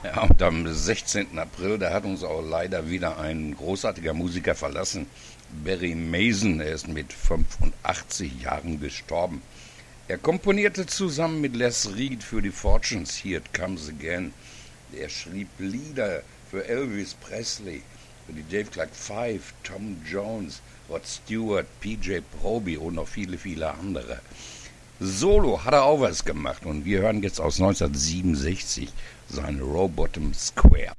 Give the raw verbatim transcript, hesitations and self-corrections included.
Ja, und am sechzehnten April, da hat uns auch leider wieder ein großartiger Musiker verlassen. Barry Mason, er ist mit fünfundachtzig Jahren gestorben. Er komponierte zusammen mit Les Reed für die Fortunes Here It Comes Again. Er schrieb Lieder für Elvis Presley, für die Dave Clark Five, Tom Jones, Rod Stewart, P J Proby und noch viele, viele andere. Solo hat er auch was gemacht und wir hören jetzt aus neunzehnhundertsiebenundsechzig seine Rowbottom Square.